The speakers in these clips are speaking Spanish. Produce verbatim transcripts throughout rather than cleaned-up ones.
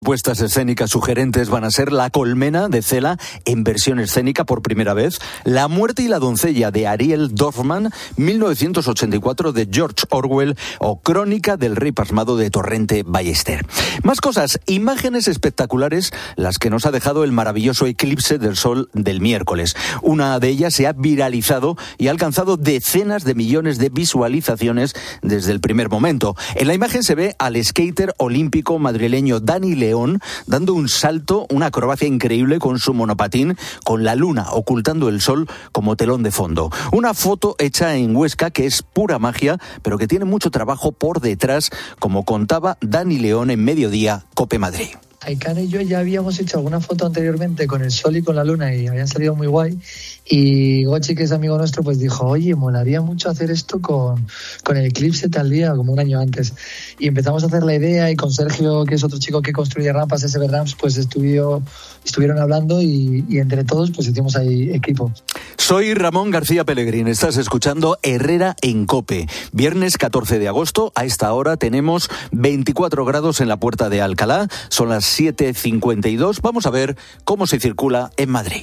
puestas escénicas sugerentes van a ser La colmena de Cela en versión escénica por primera vez, La muerte y la doncella de Ariel Dorfman, mil novecientos ochenta y cuatro de George Orwell o Crónica del rey pasmado de Torrente Ballester. Más cosas, imágenes espectaculares las que nos ha dejado el maravilloso eclipse del sol del miércoles. Una de ellas se ha viralizado y ha alcanzado decenas de millones de visualizaciones desde el primer momento. En la imagen se ve al skater olímpico madrileño Dani León dando un salto, una acrobacia increíble con su monopatín, con la luna ocultando el sol como telón de fondo. Una foto hecha en Huesca que es pura magia, pero que tiene mucho trabajo por detrás, como contaba Dani León en Mediodía, COPE Madrid. Aitana y yo ya habíamos hecho alguna foto anteriormente con el sol y con la luna y habían salido muy guay, y Gochi, que es amigo nuestro, pues dijo, oye, molaría mucho hacer esto con, con el eclipse tal día, como un año antes, y empezamos a hacer la idea, y con Sergio, que es otro chico que construye rampas, S B Ramps, pues estuvo, estuvieron hablando y, y entre todos pues hicimos ahí equipo. Soy Ramón García Pellegrín, estás escuchando Herrera en COPE. Viernes catorce de agosto, a esta hora tenemos veinticuatro grados en la Puerta de Alcalá, son las siete cincuenta y dos. Vamos a ver cómo se circula en Madrid.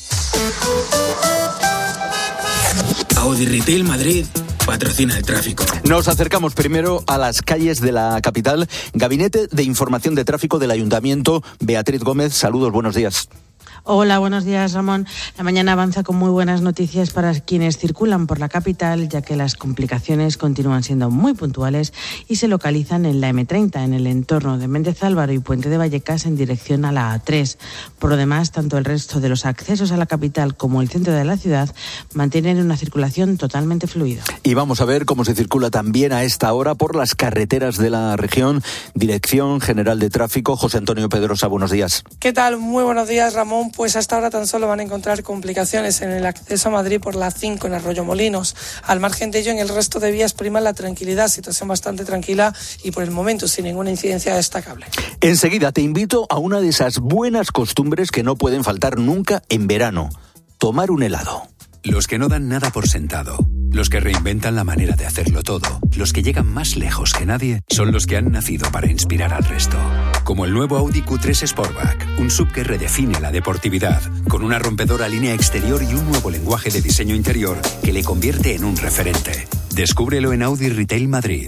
Audi Retail Madrid patrocina el tráfico. Nos acercamos primero a las calles de la capital. Gabinete de Información de Tráfico del Ayuntamiento, Beatriz Gómez, saludos, buenos días. Hola, buenos días, Ramón. La mañana avanza con muy buenas noticias para quienes circulan por la capital, ya que las complicaciones continúan siendo muy puntuales y se localizan en la eme treinta, en el entorno de Méndez Álvaro y Puente de Vallecas en dirección a la a tres. Por lo demás, tanto el resto de los accesos a la capital como el centro de la ciudad mantienen una circulación totalmente fluida. Y vamos a ver cómo se circula también a esta hora por las carreteras de la región. Dirección General de Tráfico, José Antonio Pedrosa, buenos días. ¿Qué tal? Muy buenos días, Ramón. Pues hasta ahora tan solo van a encontrar complicaciones en el acceso a Madrid por la cinco en Arroyomolinos. Al margen de ello, en el resto de vías prima la tranquilidad, situación bastante tranquila y por el momento sin ninguna incidencia destacable. Enseguida te invito a una de esas buenas costumbres que no pueden faltar nunca en verano: tomar un helado. Los que no dan nada por sentado, los que reinventan la manera de hacerlo todo, los que llegan más lejos que nadie, son los que han nacido para inspirar al resto. Como el nuevo Audi Q tres Sportback, un S U V que redefine la deportividad, con una rompedora línea exterior y un nuevo lenguaje de diseño interior que le convierte en un referente. Descúbrelo en Audi Retail Madrid.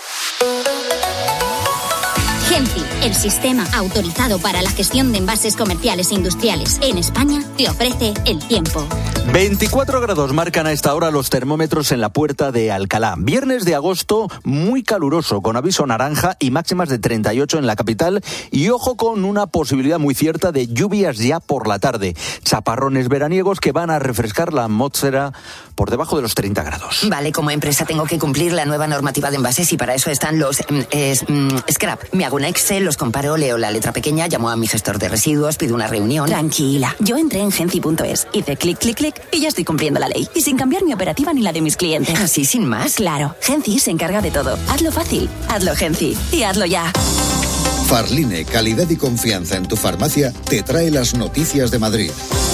Genci, el sistema autorizado para la gestión de envases comerciales e industriales en España, te ofrece el tiempo. veinticuatro grados marcan a esta hora los termómetros en la Puerta de Alcalá. Viernes de agosto muy caluroso, con aviso naranja y máximas de treinta y ocho en la capital. Y ojo con una posibilidad muy cierta de lluvias ya por la tarde. Chaparrones veraniegos que van a refrescar la atmósfera por debajo de los treinta grados. Vale, como empresa tengo que cumplir la nueva normativa de envases y para eso están los eh, scrap. Me hago un Excel, los comparo, leo la letra pequeña, llamo a mi gestor de residuos, pido una reunión. Tranquila, yo entré en genci punto es, hice clic, clic, clic y ya estoy cumpliendo la ley. Y sin cambiar mi operativa ni la de mis clientes. ¿Así sin más? Claro, Genci se encarga de todo. Hazlo fácil, hazlo Genci y hazlo ya. Farline, calidad y confianza en tu farmacia, te trae las noticias de Madrid.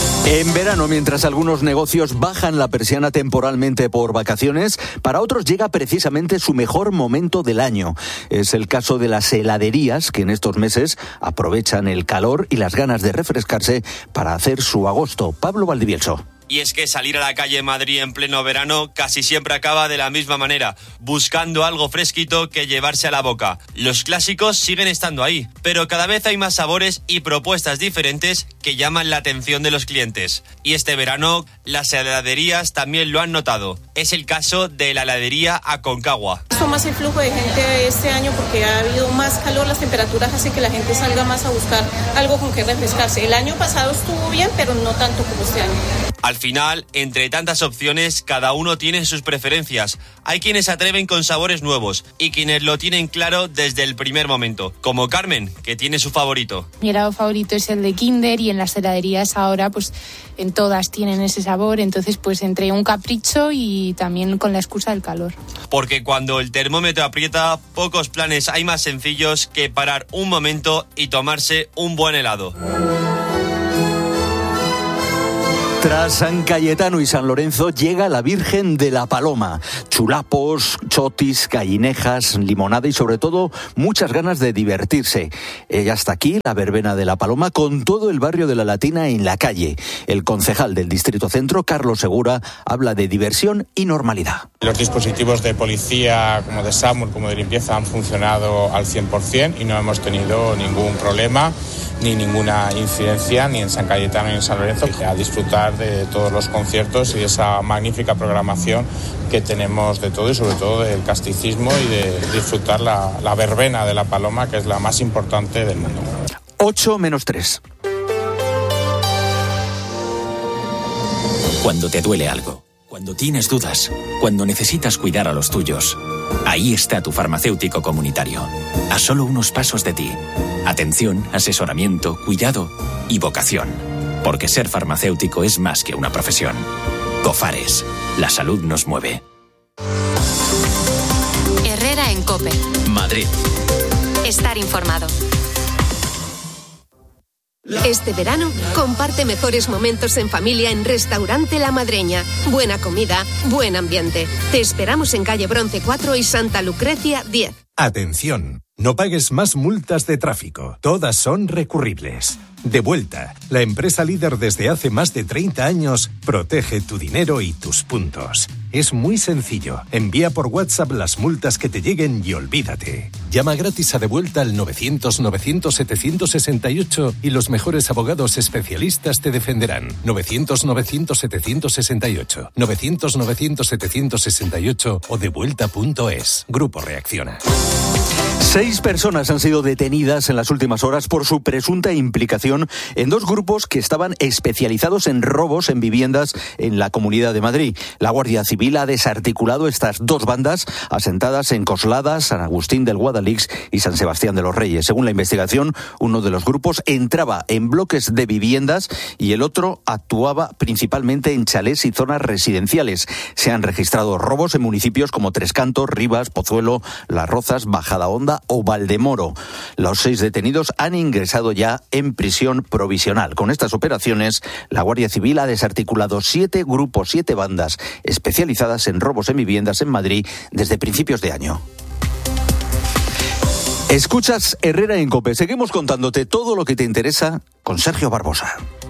En verano, mientras algunos negocios bajan la persiana temporalmente por vacaciones, para otros llega precisamente su mejor momento del año. Es el caso de las heladerías, que en estos meses aprovechan el calor y las ganas de refrescarse para hacer su agosto. Pablo Valdivielso. Y es que salir a la calle en Madrid en pleno verano casi siempre acaba de la misma manera, buscando algo fresquito que llevarse a la boca. Los clásicos siguen estando ahí, pero cada vez hay más sabores y propuestas diferentes que llaman la atención de los clientes. Y este verano, las heladerías también lo han notado. Es el caso de la heladería Aconcagua. Son más el flujo de gente este año porque ha habido más calor, las temperaturas hacen que la gente salga más a buscar algo con que refrescarse. El año pasado estuvo bien, pero no tanto como este año. Al final, entre tantas opciones, cada uno tiene sus preferencias. Hay quienes se atreven con sabores nuevos y quienes lo tienen claro desde el primer momento, como Carmen, que tiene su favorito. Mi helado favorito es el de Kinder y en las heladerías ahora, pues en todas tienen ese sabor, entonces pues entre un capricho y también con la excusa del calor. Porque cuando el termómetro aprieta, pocos planes hay más sencillos que parar un momento y tomarse un buen helado. Tras San Cayetano y San Lorenzo llega la Virgen de la Paloma. Chulapos, chotis, gallinejas, limonada y sobre todo muchas ganas de divertirse. Ya está aquí la verbena de la Paloma con todo el barrio de la Latina en la calle. El concejal del Distrito Centro, Carlos Segura, habla de diversión y normalidad. Los dispositivos de policía como de SAMUR como de limpieza han funcionado al cien por ciento y no hemos tenido ningún problema ni ninguna incidencia ni en San Cayetano ni en San Lorenzo. A disfrutar de todos los conciertos y de esa magnífica programación que tenemos de todo y sobre todo del casticismo y de disfrutar la, la verbena de la Paloma, que es la más importante del mundo. ocho menos tres. Cuando te duele algo, cuando tienes dudas, cuando necesitas cuidar a los tuyos, ahí está tu farmacéutico comunitario, a solo unos pasos de ti. Atención, asesoramiento, cuidado y vocación. Porque ser farmacéutico es más que una profesión. Cofares, la salud nos mueve. Herrera en COPE. Madrid. Estar informado. Este verano, comparte mejores momentos en familia en Restaurante La Madreña. Buena comida, buen ambiente. Te esperamos en calle Bronce cuatro y Santa Lucrecia diez. Atención, no pagues más multas de tráfico. Todas son recurribles. Devuelta, la empresa líder desde hace más de treinta años, protege tu dinero y tus puntos. Es muy sencillo. Envía por WhatsApp las multas que te lleguen y olvídate. Llama gratis a Devuelta al novecientos novecientos setecientos sesenta y ocho y los mejores abogados especialistas te defenderán. novecientos novecientos setecientos sesenta y ocho, novecientos novecientos setecientos sesenta y ocho o devuelta punto es. Grupo Reacciona. Seis personas han sido detenidas en las últimas horas por su presunta implicación en dos grupos que estaban especializados en robos en viviendas en la Comunidad de Madrid. La Guardia Civil ha desarticulado estas dos bandas asentadas en Coslada, San Agustín del Guadalix y San Sebastián de los Reyes. Según la investigación, uno de los grupos entraba en bloques de viviendas y el otro actuaba principalmente en chalés y zonas residenciales. Se han registrado robos en municipios como Tres Cantos, Rivas, Pozuelo, Las Rozas, Majadahonda o Valdemoro. Los seis detenidos han ingresado ya en prisión provisional. Con estas operaciones, la Guardia Civil ha desarticulado siete grupos, siete bandas especializadas en robos en viviendas en Madrid desde principios de año. Escuchas Herrera en COPE. Seguimos contándote todo lo que te interesa con Sergio Barbosa.